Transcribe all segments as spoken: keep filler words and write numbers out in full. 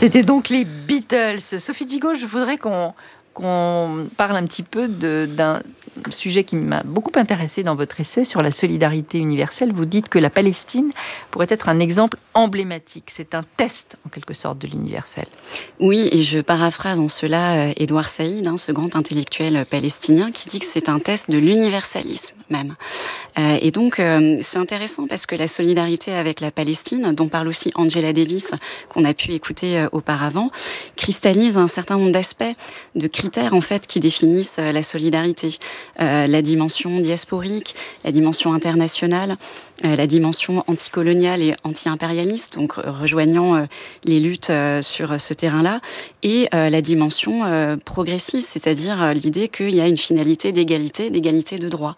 C'était donc les Beatles. Sophie Gigot, je voudrais qu'on, qu'on parle un petit peu de, d'un sujet qui m'a beaucoup intéressée dans votre essai sur la solidarité universelle. Vous dites que la Palestine pourrait être un exemple emblématique. C'est un test, en quelque sorte, de l'universel. Oui, et je paraphrase en cela euh, Édouard Saïd, hein, ce grand intellectuel palestinien, qui dit que c'est un test de l'universalisme même. Euh, et donc, euh, c'est intéressant parce que la solidarité avec la Palestine, dont parle aussi Angela Davis, qu'on a pu écouter euh, auparavant, cristallise un certain nombre d'aspects, de critères, en fait, qui définissent euh, la solidarité. Euh, la dimension diasporique, la dimension internationale, euh, la dimension anticoloniale et anti-impérialiste, donc euh, rejoignant euh, les luttes euh, sur ce terrain-là, et euh, la dimension euh, progressiste, c'est-à-dire euh, l'idée qu'il y a une finalité d'égalité, d'égalité de droit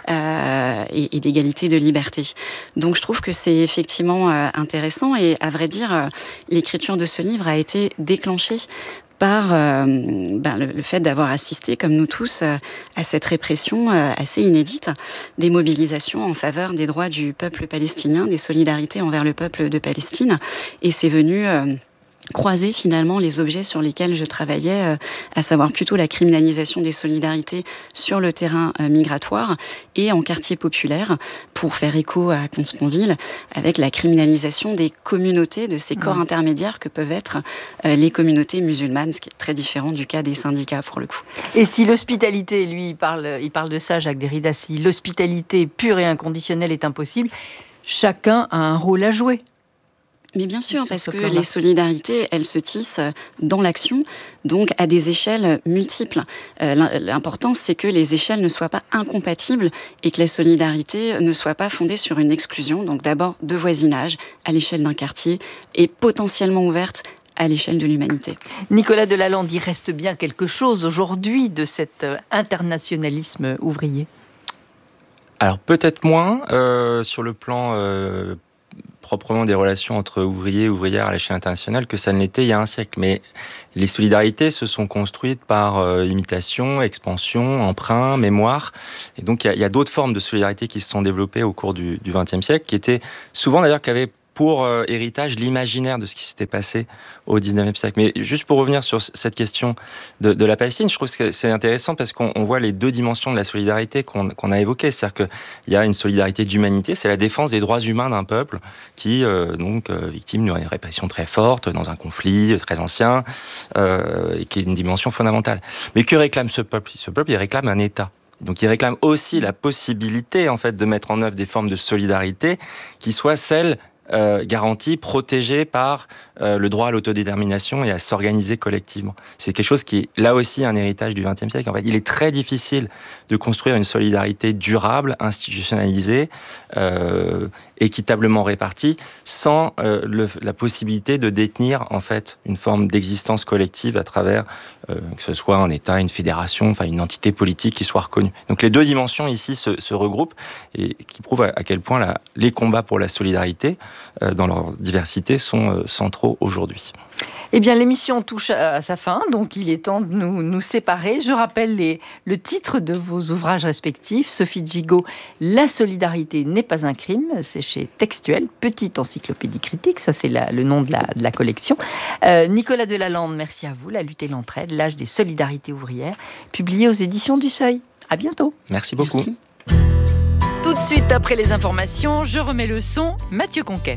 euh, et, et d'égalité de liberté. Donc je trouve que c'est effectivement euh, intéressant et à vrai dire, euh, l'écriture de ce livre a été déclenchée par euh, ben, le, le fait d'avoir assisté, comme nous tous, euh, à cette répression euh, assez inédite, des mobilisations en faveur des droits du peuple palestinien, des solidarités envers le peuple de Palestine. Et c'est venu euh, croiser finalement les objets sur lesquels je travaillais, euh, à savoir plutôt la criminalisation des solidarités sur le terrain euh, migratoire et en quartier populaire, pour faire écho à Comte-Sponville, avec la criminalisation des communautés, de ces corps mmh. intermédiaires que peuvent être euh, les communautés musulmanes, ce qui est très différent du cas des syndicats pour le coup. Et si l'hospitalité, lui, il parle, il parle de ça, Jacques Derrida, si l'hospitalité pure et inconditionnelle est impossible, chacun a un rôle à jouer. Mais bien sûr, parce que les solidarités, elles se tissent dans l'action, donc à des échelles multiples. Euh, l'important, c'est que les échelles ne soient pas incompatibles et que la solidarité ne soit pas fondée sur une exclusion, donc d'abord de voisinage à l'échelle d'un quartier et potentiellement ouverte à l'échelle de l'humanité. Nicolas Delalande, il reste bien quelque chose aujourd'hui de cet internationalisme ouvrier ? Alors peut-être moins euh, sur le plan... Euh proprement des relations entre ouvriers et ouvrières à l'échelle internationale que ça ne l'était il y a un siècle. Mais les solidarités se sont construites par euh, imitation, expansion, emprunt, mémoire. Et donc, il y a, il y a d'autres formes de solidarité qui se sont développées au cours du vingtième siècle, qui étaient souvent d'ailleurs, qui avaient pour euh, héritage l'imaginaire de ce qui s'était passé au dix-neuvième siècle. Mais juste pour revenir sur cette question de, de la Palestine, je trouve que c'est intéressant parce qu'on on voit les deux dimensions de la solidarité qu'on qu'on a évoquées. C'est-à-dire qu'il y a une solidarité d'humanité, c'est la défense des droits humains d'un peuple qui, euh, donc, euh, victime d'une répression très forte dans un conflit très ancien, euh, et qui est une dimension fondamentale. Mais que réclame ce peuple ? Ce peuple, il réclame un État. Donc, il réclame aussi la possibilité, en fait, de mettre en œuvre des formes de solidarité qui soient celles Euh, garantie, protégée par euh, le droit à l'autodétermination et à s'organiser collectivement. C'est quelque chose qui est là aussi un héritage du vingtième siècle. En fait, il est très difficile de construire une solidarité durable, institutionnalisée, euh, équitablement répartie, sans euh, le, la possibilité de détenir en fait une forme d'existence collective à travers euh, que ce soit un État, une fédération, enfin une entité politique qui soit reconnue. Donc les deux dimensions ici se, se regroupent et qui prouvent à, à quel point la, les combats pour la solidarité euh, dans leur diversité sont euh, centraux aujourd'hui. Eh bien, l'émission touche à sa fin, donc il est temps de nous, nous séparer. Je rappelle les, le titre de vos ouvrages respectifs. Sophie Gigot, La solidarité n'est pas un crime, c'est chez Textuel, petite encyclopédie critique, ça c'est la, le nom de la, de la collection. Euh, Nicolas Delalande, merci à vous. La lutte et l'entraide, l'âge des solidarités ouvrières, publié aux éditions du Seuil. À bientôt. Merci beaucoup. Merci. Tout de suite après les informations, je remets le son, Mathieu Conquet.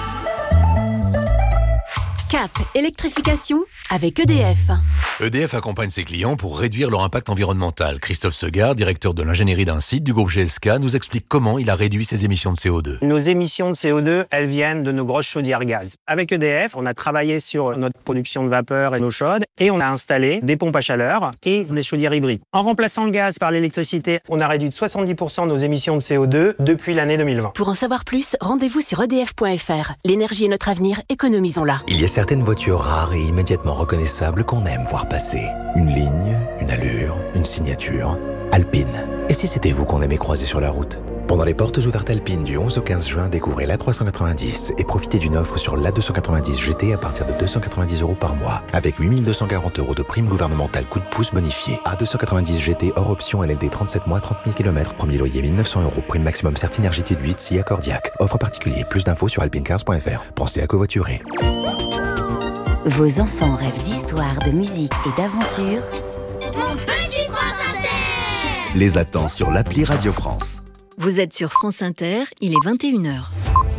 Cap électrification avec E D F. E D F accompagne ses clients pour réduire leur impact environnemental. Christophe Segard, directeur de l'ingénierie d'un site du groupe G S K, nous explique comment il a réduit ses émissions de C O deux. Nos émissions de C O deux, elles viennent de nos grosses chaudières gaz. Avec E D F, on a travaillé sur notre production de vapeur et nos chaudes et on a installé des pompes à chaleur et des chaudières hybrides. En remplaçant le gaz par l'électricité, on a réduit de soixante-dix pour cent nos émissions de C O deux depuis l'année deux mille vingt. Pour en savoir plus, rendez-vous sur e d f point f r. L'énergie est notre avenir, économisons-la. Il y a certaines voitures rares et immédiatement reconnaissables qu'on aime voir passer. Une ligne, une allure, une signature. Alpine. Et si c'était vous qu'on aimait croiser sur la route ? Pendant les portes ouvertes Alpine du onze au quinze juin, découvrez l'A trois cent quatre-vingt-dix et profitez d'une offre sur l'A deux cent quatre-vingt-dix G T à partir de deux cent quatre-vingt-dix euros par mois, avec huit mille deux cent quarante euros de prime gouvernementale coup de pouce bonifié. A deux cent quatre-vingt-dix G T hors option L L D trente-sept mois, trente mille kilomètres, premier loyer mille neuf cents euros, prime maximum Certinergie huit, S I A Cordiac. Offre particulier, plus d'infos sur alpinecars point f r. Pensez à covoiturer. Vos enfants rêvent d'histoire, de musique et d'aventure. Mon petit France Inter! Les attend sur l'appli Radio France. Vous êtes sur France Inter, il est vingt et une heures.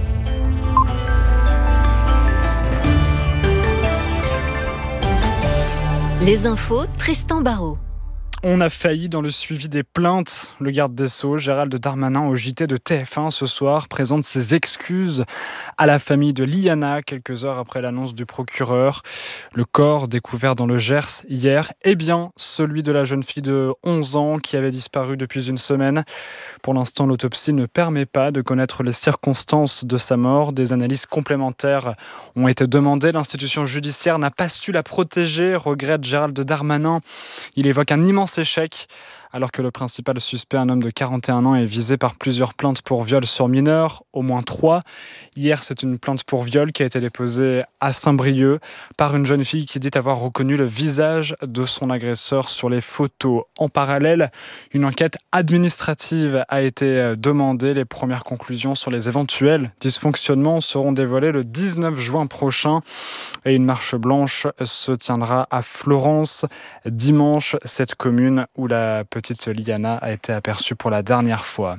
Les infos, Tristan Barraud. On a failli dans le suivi des plaintes. Le garde des Sceaux, Gérald Darmanin, au J T de T F un ce soir, présente ses excuses à la famille de Liana, quelques heures après l'annonce du procureur. Le corps découvert dans le Gers hier est bien celui de la jeune fille de onze ans qui avait disparu depuis une semaine. Pour l'instant, l'autopsie ne permet pas de connaître les circonstances de sa mort. Des analyses complémentaires ont été demandées. L'institution judiciaire n'a pas su la protéger, regrette Gérald Darmanin. Il évoque un immense échec, alors que le principal suspect, un homme de quarante et un ans, est visé par plusieurs plaintes pour viol sur mineurs, au moins trois. Hier, c'est une plainte pour viol qui a été déposée à Saint-Brieuc par une jeune fille qui dit avoir reconnu le visage de son agresseur sur les photos. En parallèle, une enquête administrative a été demandée. Les premières conclusions sur les éventuels dysfonctionnements seront dévoilées le dix-neuf juin prochain. Et une marche blanche se tiendra à Florence dimanche, cette commune où la petite Liana a été aperçue pour la dernière fois.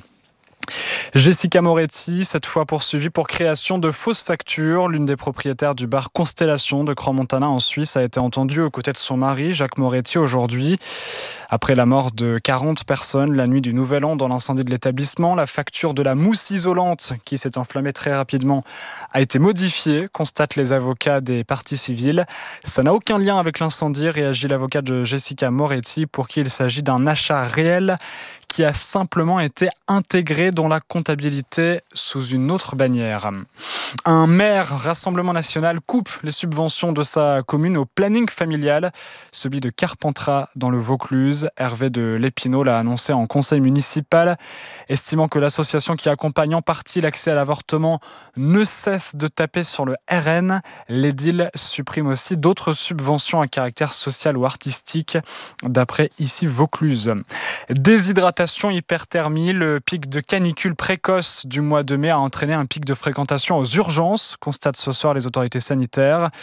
Jessica Moretti, cette fois poursuivie pour création de fausses factures. L'une des propriétaires du bar Constellation de Crans-Montana en Suisse a été entendue aux côtés de son mari, Jacques Moretti, aujourd'hui. Après la mort de quarante personnes la nuit du Nouvel An dans l'incendie de l'établissement, la facture de la mousse isolante qui s'est enflammée très rapidement a été modifiée, constatent les avocats des parties civiles. Ça n'a aucun lien avec l'incendie, réagit l'avocat de Jessica Moretti, pour qui il s'agit d'un achat réel qui a simplement été intégré dans la comptabilité sous une autre bannière. Un maire Rassemblement National coupe les subventions de sa commune au planning familial, celui de Carpentras dans le Vaucluse. Hervé de Lépinault l'a annoncé en conseil municipal, estimant que l'association qui accompagne en partie l'accès à l'avortement ne cesse de taper sur le R N. L'édile supprime aussi d'autres subventions à caractère social ou artistique, d'après ici Vaucluse. Déshydratation, hyperthermie, le pic de canicule précoce du mois de mai a entraîné un pic de fréquentation aux urgences, constatent ce soir les autorités sanitaires.